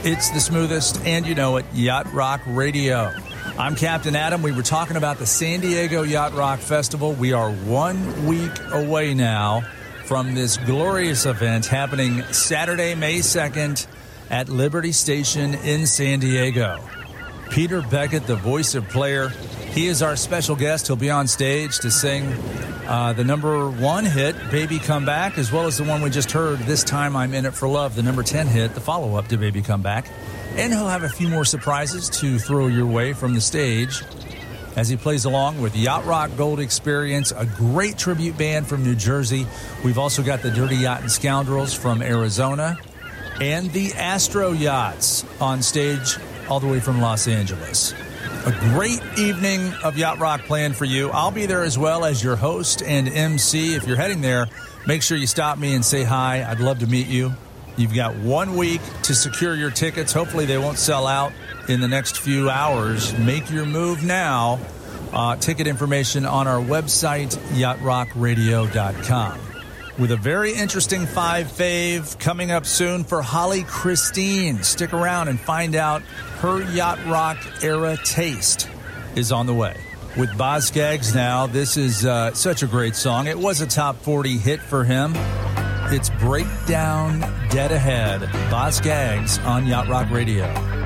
It's the smoothest, and you know it, Yacht Rock Radio. I'm Captain Adam. We were talking about the San Diego Yacht Rock Festival. We are 1 week away now from this glorious event happening Saturday, May 2nd at Liberty Station in San Diego. Peter Beckett, the voice of Player, he is our special guest. He'll be on stage to sing the number 1 hit, Baby Come Back, as well as the one we just heard, This Time I'm In It For Love, the number 10 hit, the follow-up to Baby Come Back. And he'll have a few more surprises to throw your way from the stage as he plays along with Yacht Rock Gold Experience, a great tribute band from New Jersey. We've also got the Dirty Yacht and Scoundrels from Arizona and the Astro Yachts on stage all the way from Los Angeles. A great evening of Yacht Rock planned for you. I'll be there as well as your host and MC. If you're heading there, make sure you stop me and say hi. I'd love to meet you. You've got 1 week to secure your tickets. Hopefully they won't sell out in the next few hours. Make your move now. Ticket information on our website, yachtrockradio.com. With a very interesting 5 fave coming up soon for Holly Christine. Stick around and find out her Yacht Rock era taste is on the way. With Boz Scaggs now, this is such a great song. It was a top 40 hit for him. It's Breakdown Dead Ahead. Boz Scaggs on Yacht Rock Radio.